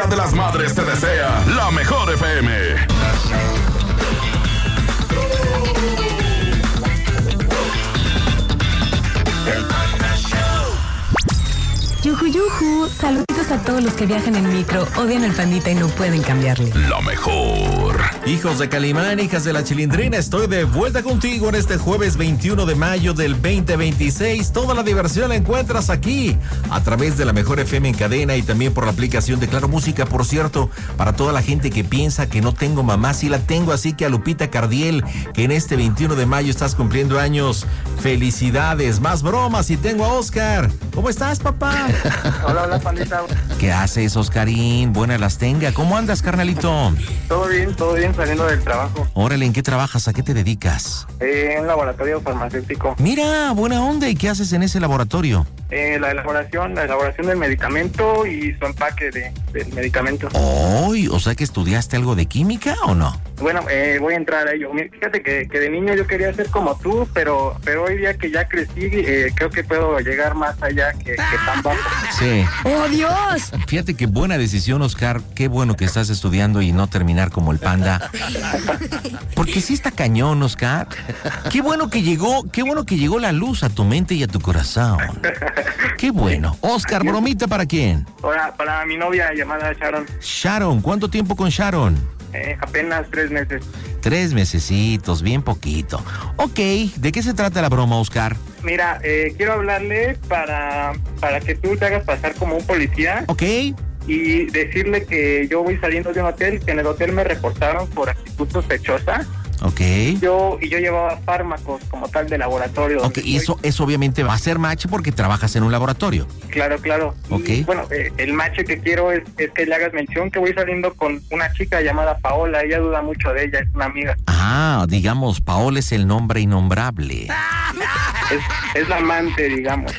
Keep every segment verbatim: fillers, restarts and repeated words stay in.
de las Madres te desea la mejor F M. Yuju, yuju. Saluditos a todos los que viajan en micro, odian el Pandita y no pueden cambiarle. La mejor. Hijos de Calimán, hijas de la Chilindrina, estoy de vuelta contigo en este jueves veintiuno de mayo del veinte veintiséis. Toda la diversión la encuentras aquí, a través de la mejor F M en cadena y también por la aplicación de Claro Música. Por cierto, para toda la gente que piensa que no tengo mamá, sí la tengo, así que a Lupita Cardiel, que en este veintiuno de mayo estás cumpliendo años, felicidades. Más bromas y tengo a Oscar. ¿Cómo estás, papá? Hola, hola, Pandita. ¿Qué haces, Oscarín? Buenas las tenga. ¿Cómo andas, carnalito? Todo bien, todo bien, saliendo del trabajo. Órale, ¿en qué trabajas? ¿A qué te dedicas? Eh, en un laboratorio farmacéutico. Mira, buena onda. ¿Y qué haces en ese laboratorio? Eh, la elaboración, la elaboración del medicamento y su empaque de, del medicamento. ¡Ay! O sea que estudiaste algo de química o no. Bueno, eh, voy a entrar a ello. Mira, fíjate que, que de niño yo quería ser como tú, pero pero hoy día que ya crecí, eh, creo que puedo llegar más allá que, que tan bajo. Sí. ¡Oh, Dios! Fíjate qué buena decisión, Oscar. Qué bueno que estás estudiando y no terminar como el panda. Porque sí está cañón, Oscar. Qué bueno que llegó, qué bueno que llegó la luz a tu mente y a tu corazón. Qué bueno. Oscar, bromita, ¿para quién? Ahora, para mi novia llamada Sharon. Sharon, ¿cuánto tiempo con Sharon? Eh, apenas tres meses. Tres mesecitos, bien poquito. Ok, ¿de qué se trata la broma, Oscar? Mira, eh, quiero hablarle para, para que tú te hagas pasar como un policía. Ok. Y decirle que yo voy saliendo de un hotel, que en el hotel me reportaron por actitud sospechosa. Ok. Yo, y yo llevaba fármacos como tal de laboratorio. Ok, y eso, eso obviamente va a ser match porque trabajas en un laboratorio. Claro, claro. Ok. Y, bueno, eh, el match que quiero es, es que le hagas mención que voy saliendo con una chica llamada Paola. Ella duda mucho de ella, es una amiga. Ah, digamos, Paola es el nombre innombrable. Es, es la amante, digamos.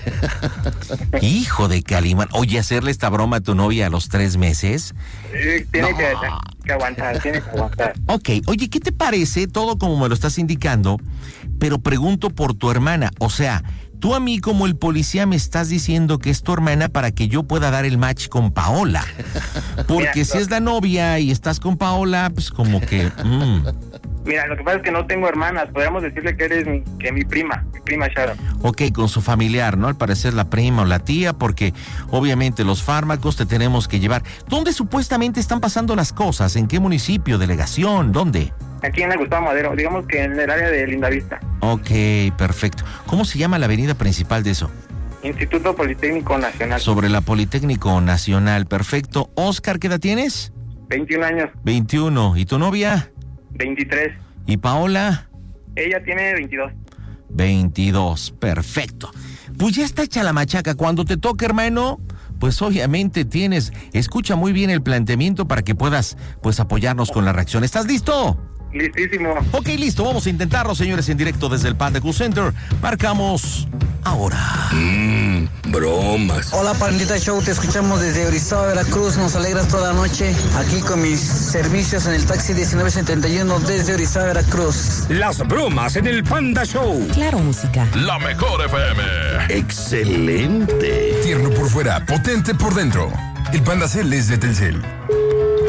Hijo de Calimán. Oye, hacerle esta broma a tu novia a los tres meses. Eh, tiene No. que, que aguantar, tiene que aguantar. Ok, oye, ¿qué te parece? Todo como me lo estás indicando, pero pregunto por tu hermana. O sea, tú a mí como el policía me estás diciendo que es tu hermana para que yo pueda dar el match con Paola. Porque Mira, si es la novia y estás con Paola, pues como que... Mm. Mira, lo que pasa es que no tengo hermanas. Podríamos decirle que eres mi, que mi prima, mi prima Sharon. Ok, con su familiar, ¿no? Al parecer la prima o la tía, porque obviamente los fármacos te tenemos que llevar. ¿Dónde supuestamente están pasando las cosas? ¿En qué municipio? ¿Delegación? ¿Dónde? Aquí en la Gustavo Madero, digamos que en el área de Lindavista. Ok, perfecto. ¿Cómo se llama la avenida principal de eso? Instituto Politécnico Nacional. Sobre la Politécnico Nacional, perfecto. Oscar, ¿qué edad tienes? veintiún años. veintiuno. ¿Y tu novia? veintitrés. ¿Y Paola? Ella tiene veintidós. veintidós, perfecto. Pues ya está hecha la machaca. Cuando te toque, hermano, pues obviamente tienes... Escucha muy bien el planteamiento para que puedas, pues, apoyarnos con la reacción. ¿Estás listo? Listísimo. Ok, listo, vamos a intentarlo, señores, en directo desde el Panda Cool Center. Marcamos ahora. Mmm, bromas. Hola, Pandita Show, te escuchamos desde Orizaba, Veracruz. Nos alegras toda la noche aquí con mis servicios en el taxi diecinueve setenta y uno desde Orizaba, Veracruz. Las bromas en el Panda Show. Claro Música. La mejor F M. Excelente. Tierno por fuera, potente por dentro. El Panda Cel es de Telcel.